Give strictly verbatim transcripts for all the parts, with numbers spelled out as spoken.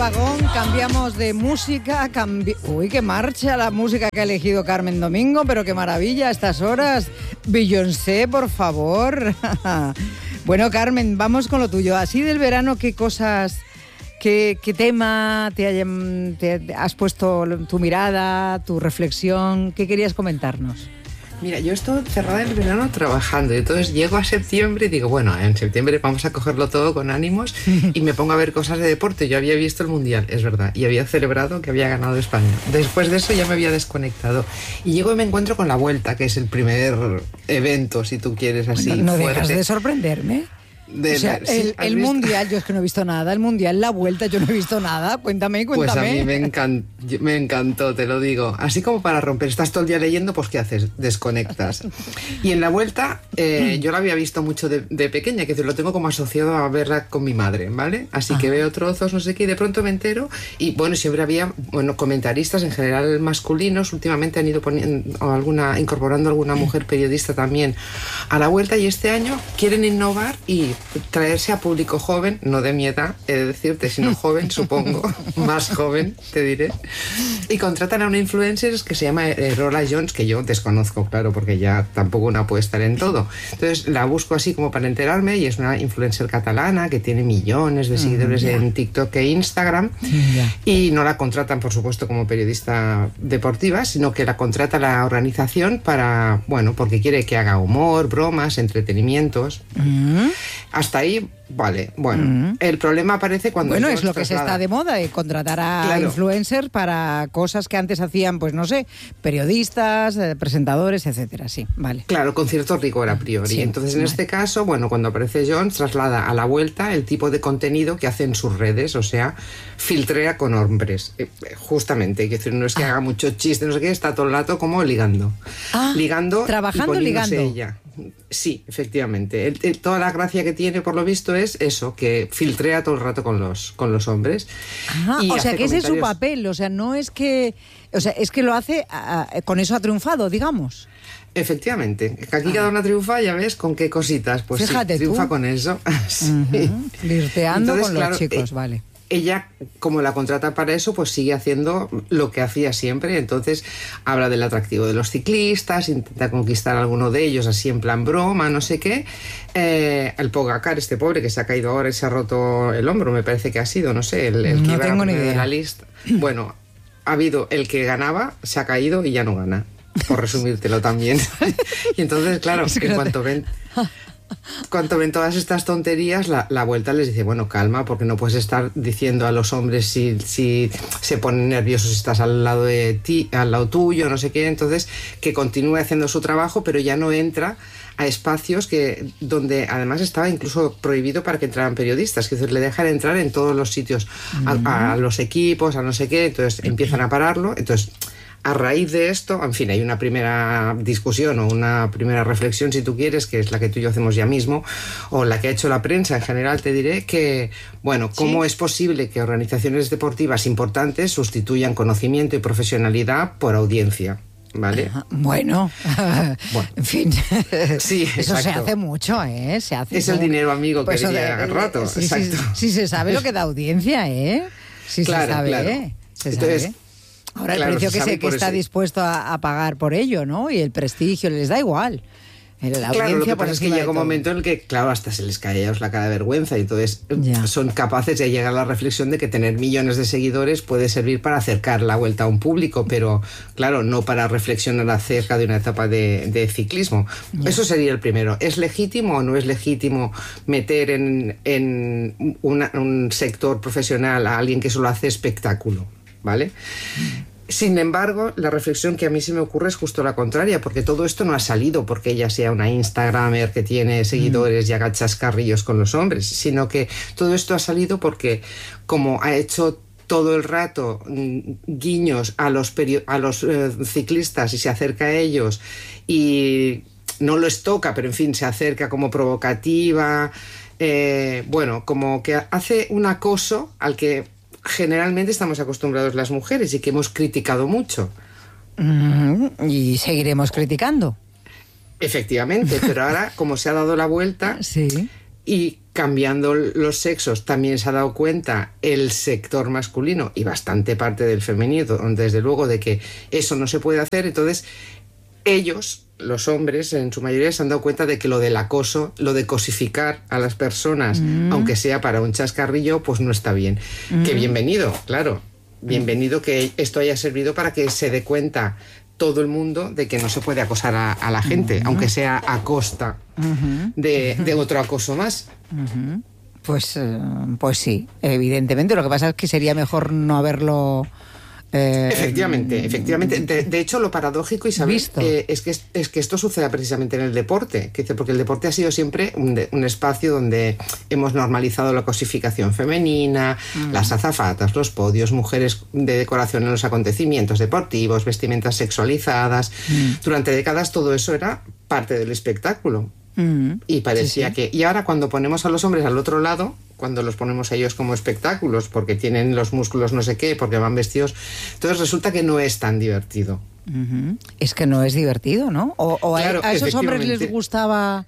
vagón, cambiamos de música, cambi... Uy, qué marcha la música que ha elegido Carmen Domingo, pero qué maravilla a estas horas. Beyoncé, por favor. Bueno, Carmen, vamos con lo tuyo. Así del verano, ¿qué cosas, qué, qué tema te, hayan, te has puesto tu mirada, tu reflexión? ¿Qué querías comentarnos? Mira, yo estoy cerrada en el verano trabajando y entonces llego a septiembre y digo, bueno, en septiembre vamos a cogerlo todo con ánimos y me pongo a ver cosas de deporte. Yo había visto el Mundial, es verdad, y había celebrado que había ganado España. Después de eso ya me había desconectado y llego y me encuentro con la Vuelta, que es el primer evento, si tú quieres, así bueno, no fuerte. dejas de sorprenderme. De, o sea, el, el Mundial, yo es que no he visto nada. El Mundial, la Vuelta, yo no he visto nada. Cuéntame, cuéntame. Pues a mí me, encan- me encantó, te lo digo. Así como para romper. Estás todo el día leyendo, pues ¿qué haces? Desconectas. Y en la Vuelta, eh, yo la había visto mucho de, de pequeña, que lo tengo como asociado a verla con mi madre, ¿vale? Así que veo trozos, no sé qué, y de pronto me entero. Y bueno, siempre había, bueno, comentaristas en general masculinos. Últimamente han ido poniendo alguna, incorporando alguna mujer periodista también a la Vuelta. Y este año quieren innovar y traerse a público joven, no de mi edad, he de decirte, sino joven, supongo, más joven, te diré, y contratan a una influencer que se llama Erola Jones, que yo desconozco, claro, porque ya tampoco una puede estar en todo. Entonces la busco así como para enterarme y es una influencer catalana que tiene millones de seguidores mm, yeah. en TikTok e Instagram yeah. y no la contratan, por supuesto, como periodista deportiva, sino que la contrata la organización para, bueno, porque quiere que haga humor, bromas, entretenimientos. Mm. Hasta ahí, vale, bueno, mm. el problema aparece cuando... Bueno, es lo que se está de moda, de contratar a claro. influencers para cosas que antes hacían, pues no sé, periodistas, eh, presentadores, etcétera, sí, vale. Claro, con cierto rigor a priori. Sí, Entonces, en vale. este caso, bueno, cuando aparece Jones, traslada a la Vuelta el tipo de contenido que hace en sus redes, o sea, filtrea con hombres, eh, justamente, que decir, no es que ah. haga mucho chiste, no sé qué, está todo el rato como ligando. Ah, ligando trabajando, y ligando. Ella. Sí, efectivamente. El, el, toda la gracia que tiene, por lo visto, es eso, que filtrea todo el rato con los, con los hombres. Ajá, o sea, que ese es su papel, o sea, no es que... O sea, es que lo hace, a, a, con eso ha triunfado, digamos. Efectivamente, que aquí ah. cada una triunfa, ya ves, con qué cositas, pues Fíjate sí, triunfa tú. con eso. sí. Uh-huh. Flirteando con claro, los chicos, eh, vale. Ella, como la contrata para eso, pues sigue haciendo lo que hacía siempre. Entonces habla del atractivo de los ciclistas, intenta conquistar a alguno de ellos así en plan broma, no sé qué. Eh, el Pogacar, este pobre que se ha caído ahora y se ha roto el hombro, me parece que ha sido, no sé, el, el no que iba tengo ni de idea. la lista. Bueno, ha habido el que ganaba, se ha caído y ya no gana, por resumírtelo también. Y entonces, claro, es que en cuanto ven... Cuando ven todas estas tonterías, la, la Vuelta les dice, bueno, calma, porque no puedes estar diciendo a los hombres si, si se ponen nerviosos si estás al lado de ti, al lado tuyo, no sé qué. Entonces, que continúe haciendo su trabajo, pero ya no entra a espacios que donde además estaba incluso prohibido para que entraran periodistas, que le dejan entrar en todos los sitios, mm. a, a los equipos, a no sé qué, entonces empiezan a pararlo, entonces... A raíz de esto, en fin, hay una primera discusión o una primera reflexión, si tú quieres, que es la que tú y yo hacemos ya mismo, o la que ha hecho la prensa en general, te diré que, bueno, ¿cómo ¿Sí? es posible que organizaciones deportivas importantes sustituyan conocimiento y profesionalidad por audiencia? ¿Vale? Ajá, bueno, bueno, en fin, sí, eso exacto. se hace mucho, ¿eh? Se hace es el dinero, amigo, pues que diría de, rato, sí, exacto. Sí, sí, se sabe lo que da audiencia, ¿eh? Sí, claro, se sabe, claro. ¿eh? Se Entonces, sabe. Ahora claro, el precio se que, se, que está eso. dispuesto a, a pagar por ello, ¿no? Y el prestigio, les da igual. La claro, lo que por pasa es que llega un momento en el que, claro, hasta se les cae a ellos la cara de vergüenza y entonces ya. son capaces de llegar a la reflexión de que tener millones de seguidores puede servir para acercar la Vuelta a un público, pero, claro, no para reflexionar acerca de una etapa de, de ciclismo. Ya. Eso sería el primero. ¿Es legítimo o no es legítimo meter en, en una, un sector profesional a alguien que solo hace espectáculo? ¿Vale? Sin embargo, la reflexión que a mí se me ocurre es justo la contraria, porque todo esto no ha salido porque ella sea una Instagramer que tiene seguidores mm. y haga chascarrillos con los hombres, sino que todo esto ha salido porque como ha hecho todo el rato guiños a los, peri- a los eh, ciclistas y se acerca a ellos y no los toca, pero en fin, se acerca como provocativa, eh, bueno, como que hace un acoso al que generalmente estamos acostumbrados las mujeres y que hemos criticado mucho. Mm, y seguiremos criticando. Efectivamente, pero ahora, como se ha dado la vuelta, sí. y cambiando los sexos también se ha dado cuenta el sector masculino y bastante parte del femenino, desde luego, de que eso no se puede hacer. Entonces ellos, los hombres en su mayoría, se han dado cuenta de que lo del acoso, lo de cosificar a las personas, mm. aunque sea para un chascarrillo, pues no está bien. Mm. Que bienvenido, claro, bienvenido que esto haya servido para que se dé cuenta todo el mundo de que no se puede acosar a, a la gente, uh-huh. aunque sea a costa uh-huh. de, de otro acoso más. Uh-huh. Pues, pues sí, evidentemente. Lo que pasa es que sería mejor no haberlo... Eh, efectivamente, efectivamente. De, de hecho, lo paradójico, Isabel, eh, es, que, es que esto suceda precisamente en el deporte, que, porque el deporte ha sido siempre un, de, un espacio donde hemos normalizado la cosificación femenina, mm. las azafatas, los podios, mujeres de decoración en los acontecimientos deportivos, vestimentas sexualizadas. Mm. Durante décadas todo eso era parte del espectáculo. Mm. Y parecía sí, sí. que... Y ahora cuando ponemos a los hombres al otro lado, cuando los ponemos a ellos como espectáculos, porque tienen los músculos no sé qué, porque van vestidos, entonces resulta que no es tan divertido. Uh-huh. Es que no es divertido, ¿no? O, o claro, a, a esos hombres les gustaba...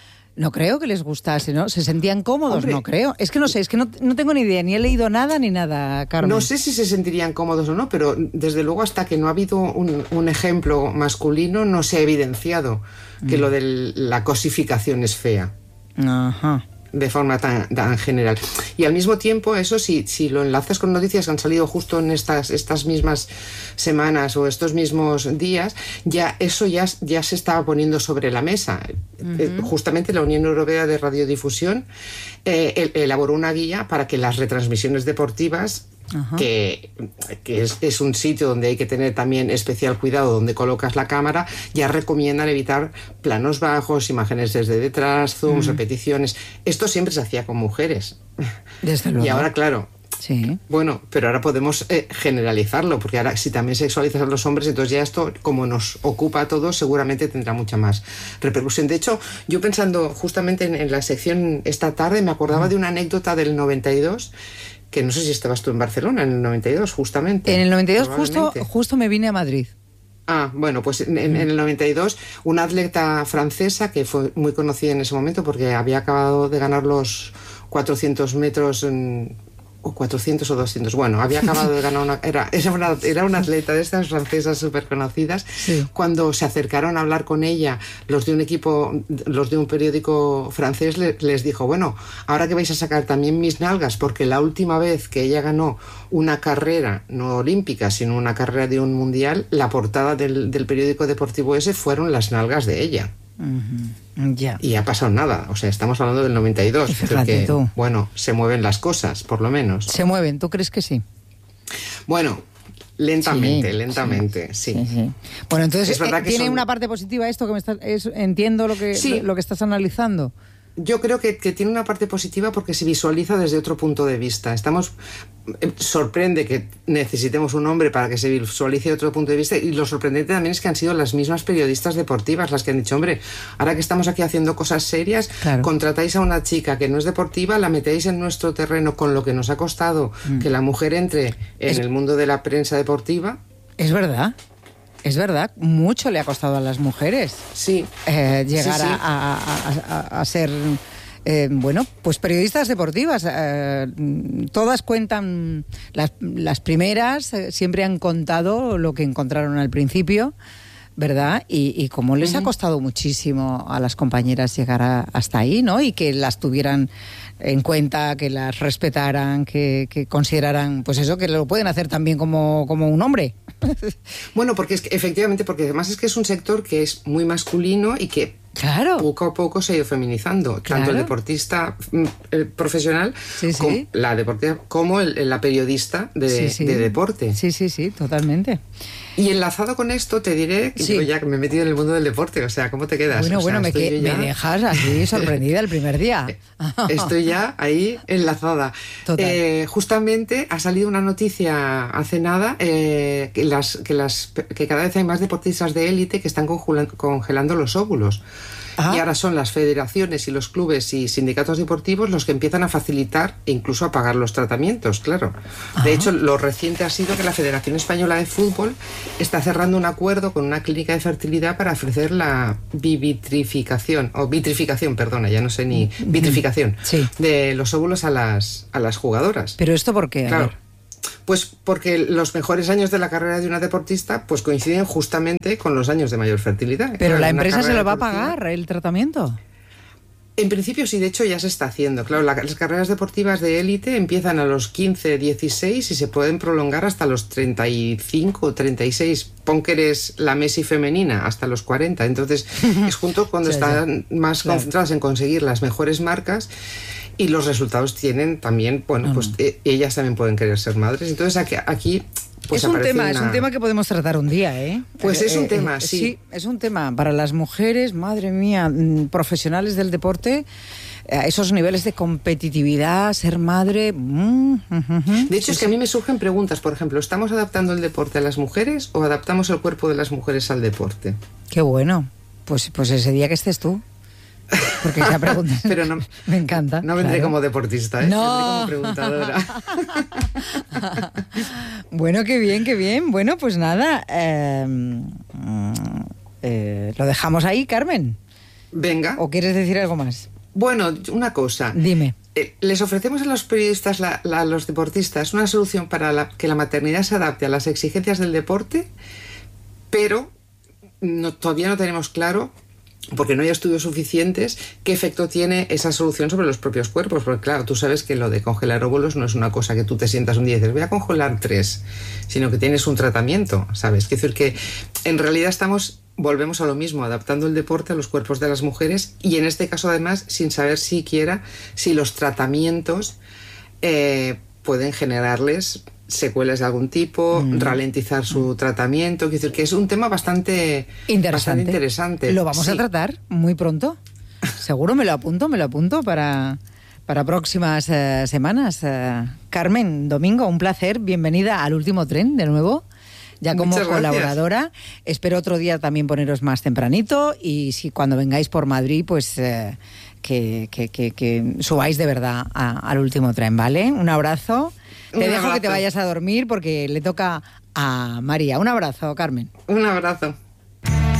No creo que les gustase, ¿no? ¿Se sentían cómodos? Hombre, no creo. Es que no sé, es que no, no tengo ni idea, ni he leído nada ni nada, Carmen. No sé si se sentirían cómodos o no, pero desde luego hasta que no ha habido un, un ejemplo masculino no se ha evidenciado que mm. lo de la cosificación es fea. Ajá. De forma tan, tan general. Y al mismo tiempo, eso si, si lo enlazas con noticias que han salido justo en estas, estas mismas semanas o estos mismos días, ya eso ya, ya se estaba poniendo sobre la mesa. Uh-huh. Justamente la Unión Europea de Radiodifusión eh, el, elaboró una guía para que las retransmisiones deportivas, uh-huh. que, que es, es un sitio donde hay que tener también especial cuidado donde colocas la cámara, ya recomiendan evitar planos bajos, imágenes desde detrás, zooms, uh-huh. repeticiones. Esto siempre se hacía con mujeres. Desde luego. Y ahora, claro, sí. bueno, pero ahora podemos eh, generalizarlo, porque ahora si también sexualizas a los hombres, entonces ya esto, como nos ocupa a todos, seguramente tendrá mucha más repercusión. De hecho, yo pensando justamente en, en la sección esta tarde, me acordaba uh-huh. de una anécdota del noventa y dos, que no sé si estabas tú en Barcelona en el noventa y dos, justamente. En el noventa y dos justo, justo me vine a Madrid. Ah, bueno, pues en, en el noventa y dos una atleta francesa que fue muy conocida en ese momento porque había acabado de ganar los cuatrocientos metros en, o cuatrocientos o doscientos, bueno, había acabado de ganar una... Era, era, una, era una atleta de estas francesas súper conocidas. Sí. Cuando se acercaron a hablar con ella, los de un equipo, los de un periódico francés, le, les dijo, bueno, ahora que vais a sacar también mis nalgas, porque la última vez que ella ganó una carrera, no olímpica, sino una carrera de un mundial, la portada del, del periódico deportivo ese fueron las nalgas de ella. Uh-huh. Yeah. Y ha pasado nada, o sea, estamos hablando del noventa y dos, porque, bueno, se mueven las cosas, por lo menos. ¿Se mueven? ¿Tú crees que sí? Bueno, lentamente, sí, lentamente, sí. sí. sí, sí. Bueno, entonces, eh, ¿tiene son... una parte positiva esto que me estás, es, entiendo lo que, sí. lo, lo que estás analizando? Yo creo que, que tiene una parte positiva porque se visualiza desde otro punto de vista. Estamos eh, sorprende que necesitemos un hombre para que se visualice de otro punto de vista, y lo sorprendente también es que han sido las mismas periodistas deportivas las que han dicho, hombre, ahora que estamos aquí haciendo cosas serias, claro. contratáis a una chica que no es deportiva, la metéis en nuestro terreno con lo que nos ha costado mm. que la mujer entre en es... el mundo de la prensa deportiva. Es verdad. Es verdad, mucho le ha costado a las mujeres sí. eh, llegar sí, sí. A, a, a, a ser, eh, bueno, pues periodistas deportivas. Eh, todas cuentan, las, las primeras eh, siempre han contado lo que encontraron al principio, ¿verdad? Y, y cómo les uh-huh. ha costado muchísimo a las compañeras llegar a, hasta ahí, ¿no? Y que las tuvieran en cuenta, que las respetaran, que, que consideraran, pues eso, que lo pueden hacer también como, como un hombre. Bueno, porque es que, efectivamente, porque además es que es un sector que es muy masculino y que claro. poco a poco se ha ido feminizando. Claro. Tanto el deportista el profesional, sí, sí. como la deportiva, como el, la periodista de, sí, sí. de deporte. Sí, sí, sí, totalmente. Y enlazado con esto, te diré que sí. yo ya me he metido en el mundo del deporte, o sea, ¿cómo te quedas? Bueno, o sea, bueno, me, que, ya... me dejas así sorprendida el primer día. Estoy ya ahí enlazada. Eh, justamente ha salido una noticia hace nada eh, que, las, que, las, que cada vez hay más deportistas de élite que están congelando los óvulos. Ah. Y ahora son las federaciones y los clubes y sindicatos deportivos los que empiezan a facilitar e incluso a pagar los tratamientos, claro. Ah. De hecho, lo reciente ha sido que la Federación Española de Fútbol está cerrando un acuerdo con una clínica de fertilidad para ofrecer la vitrificación, o vitrificación, perdona, ya no sé ni, vitrificación, sí. de los óvulos a las, a las jugadoras. ¿Pero esto por qué? Claro. Pues porque los mejores años de la carrera de una deportista pues coinciden justamente con los años de mayor fertilidad. Pero claro, la empresa se lo va deportiva, a pagar el tratamiento. En principio sí, de hecho ya se está haciendo. Claro, la, las carreras deportivas de élite empiezan a los quince, dieciséis y se pueden prolongar hasta los treinta y cinco, treinta y seis. Pon que eres la Messi femenina hasta los cuarenta. Entonces es junto cuando sí, están sí. más claro. concentradas en conseguir las mejores marcas. Y los resultados tienen también, bueno, uh-huh. pues eh, ellas también pueden querer ser madres. Entonces aquí, aquí pues es un tema, una... es un tema que podemos tratar un día, ¿eh? Pues eh, es un eh, tema, eh, sí. Sí, es un tema para las mujeres, madre mía, profesionales del deporte, a esos niveles de competitividad, ser madre. Mm, uh-huh. De hecho, sí, es que a mí me surgen preguntas, por ejemplo, ¿estamos adaptando el deporte a las mujeres o adaptamos el cuerpo de las mujeres al deporte? Qué bueno. Pues, pues ese día que estés tú. Porque esa pregunta pero no, me encanta. No vendré claro. como deportista, ¿eh? No. Vendré como preguntadora. Bueno, qué bien, qué bien. Bueno, pues nada, eh, eh, lo dejamos ahí, Carmen. Venga. ¿O quieres decir algo más? Bueno, una cosa. Dime. Eh, les ofrecemos a los periodistas, la, la, a los deportistas, una solución para la, que la maternidad se adapte a las exigencias del deporte, pero no, todavía no tenemos claro, porque no hay estudios suficientes, qué efecto tiene esa solución sobre los propios cuerpos. Porque claro, tú sabes que lo de congelar óvulos no es una cosa que tú te sientas un día y dices, voy a congelar tres, sino que tienes un tratamiento, ¿sabes? Quiero decir que en realidad estamos, volvemos a lo mismo, adaptando el deporte a los cuerpos de las mujeres y en este caso además sin saber siquiera si los tratamientos eh, pueden generarles secuelas de algún tipo, mm. ralentizar su mm. tratamiento. Quiero decir que es un tema bastante interesante. Bastante interesante. Lo vamos sí. a tratar muy pronto. Seguro, me lo apunto, me lo apunto para, para próximas eh, semanas. Eh, Carmen Domingo, un placer. Bienvenida al Último Tren de nuevo. Ya como Muchas colaboradora. Gracias. Espero otro día también poneros más tempranito y si cuando vengáis por Madrid, pues eh, que, que, que, que subáis de verdad a, al Último Tren, ¿vale? Un abrazo. Te Un dejo abrazo. que te vayas a dormir porque le toca a María. Un abrazo, Carmen. Un abrazo.